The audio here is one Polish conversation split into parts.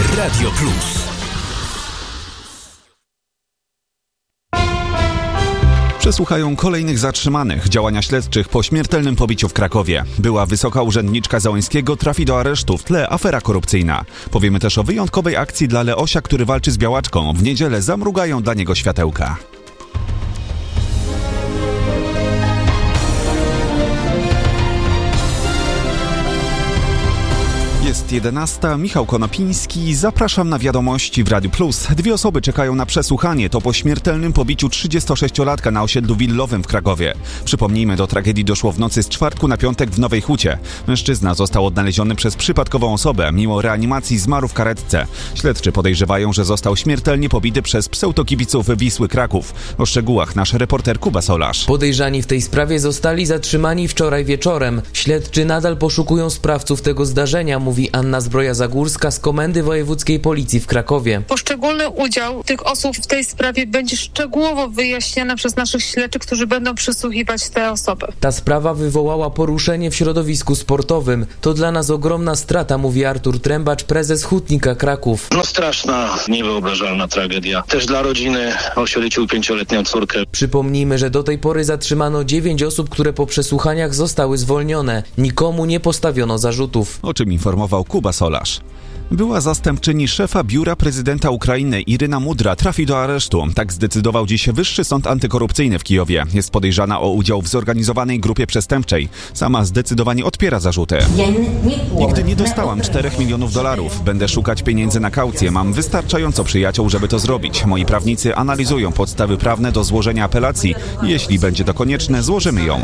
Radio Plus. Przesłuchają kolejnych zatrzymanych. Działania śledczych po śmiertelnym pobiciu w Krakowie. Była wysoka urzędniczka Załęskiego trafi do aresztu, w tle afera korupcyjna. Powiemy też o wyjątkowej akcji dla Leosia, który walczy z białaczką. W niedzielę zamrugają dla niego światełka. Jest 11. Michał Konopiński. Zapraszam na wiadomości w Radiu Plus. 2 osoby czekają na przesłuchanie. To po śmiertelnym pobiciu 36-latka na osiedlu willowym w Krakowie. Przypomnijmy, do tragedii doszło w nocy z czwartku na piątek w Nowej Hucie. Mężczyzna został odnaleziony przez przypadkową osobę. Mimo reanimacji zmarł w karetce. Śledczy podejrzewają, że został śmiertelnie pobity przez pseudokibiców Wisły Kraków. O szczegółach nasz reporter Kuba Solarz. Podejrzani w tej sprawie zostali zatrzymani wczoraj wieczorem. Śledczy nadal poszukują sprawców tego zdarzenia, mówi Anna Zbroja-Zagórska z Komendy Wojewódzkiej Policji w Krakowie. Poszczególny udział tych osób w tej sprawie będzie szczegółowo wyjaśniany przez naszych śledczych, którzy będą przesłuchiwać te osoby. Ta sprawa wywołała poruszenie w środowisku sportowym. To dla nas ogromna strata, mówi Artur Trębacz, prezes Hutnika Kraków. Straszna, niewyobrażalna tragedia. Też dla rodziny o 5-letnią córkę. Przypomnijmy, że do tej pory zatrzymano 9 osób, które po przesłuchaniach zostały zwolnione. Nikomu nie postawiono zarzutów. O czym informował Kuba Solarz. Była zastępczyni szefa biura prezydenta Ukrainy Iryna Mudra trafi do aresztu. Tak zdecydował dziś Wyższy Sąd Antykorupcyjny w Kijowie. Jest podejrzana o udział w zorganizowanej grupie przestępczej. Sama zdecydowanie odpiera zarzuty. Nigdy nie dostałam $4 milionów. Będę szukać pieniędzy na kaucję. Mam wystarczająco przyjaciół, żeby to zrobić. Moi prawnicy analizują podstawy prawne do złożenia apelacji. Jeśli będzie to konieczne, złożymy ją.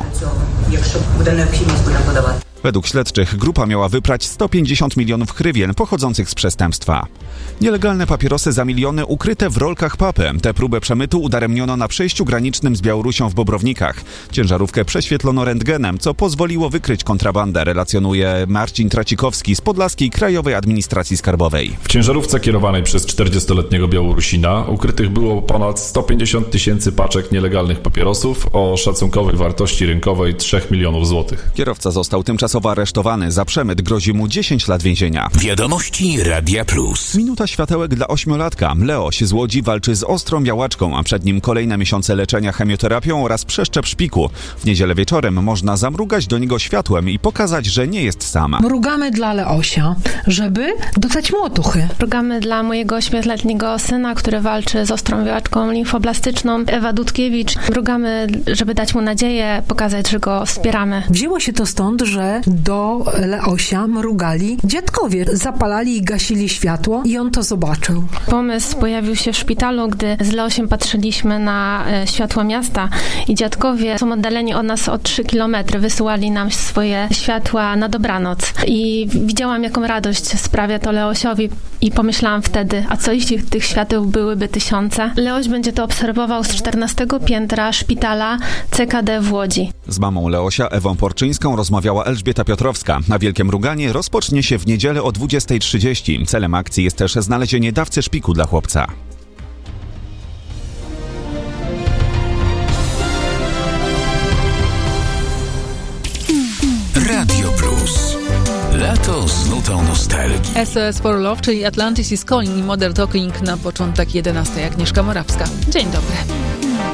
Według śledczych grupa miała wyprać 150 milionów hrywien pochodzących z przestępstwa. Nielegalne papierosy za miliony ukryte w rolkach papy. Tę próbę przemytu udaremniono na przejściu granicznym z Białorusią w Bobrownikach. Ciężarówkę prześwietlono rentgenem, co pozwoliło wykryć kontrabandę, relacjonuje Marcin Tracikowski z Podlaskiej Krajowej Administracji Skarbowej. W ciężarówce kierowanej przez 40-letniego Białorusina ukrytych było ponad 150 tysięcy paczek nielegalnych papierosów o szacunkowej wartości rynkowej 3 milionów złotych. Kierowca został tymczasowo aresztowany. Za przemyt grozi mu 10 lat więzienia. Wiadomości Radia Plus. Minuta światełek dla 8-latka. Leoś z Łodzi walczy z ostrą białaczką, a przed nim kolejne miesiące leczenia chemioterapią oraz przeszczep szpiku. W niedzielę wieczorem można zamrugać do niego światłem i pokazać, że nie jest sama. Mrugamy dla Leosia, żeby dodać mu otuchy. Mrugamy dla mojego 8-letniego syna, który walczy z ostrą białaczką limfoblastyczną, Ewa Dudkiewicz. Mrugamy, żeby dać mu nadzieję, pokazać, że go wspieramy. Wzięło się to stąd, że do Leosia mrugali dziadkowie. Zapalali i gasili światło i on to zobaczył. Pomysł pojawił się w szpitalu, gdy z Leosiem patrzyliśmy na światło miasta i dziadkowie są oddaleni od nas o 3 kilometry. Wysyłali nam swoje światła na dobranoc. I widziałam, jaką radość sprawia to Leosiowi i pomyślałam wtedy, a co jeśli tych świateł byłyby tysiące? Leoś będzie to obserwował z 14 piętra szpitala CKD w Łodzi. Z mamą Leosia, Ewą Porczyńską, rozmawiała Elżbieta Piotrowska. Na wielkie mruganie rozpocznie się w niedzielę o 20:30. Celem akcji jest też znalezienie dawcy szpiku dla chłopca. Radio Plus. Lato z nutą nostalgii. SOS for Love, czyli Atlantis is Calling i Modern Talking na początek 11. Agnieszka Morawska. Dzień dobry.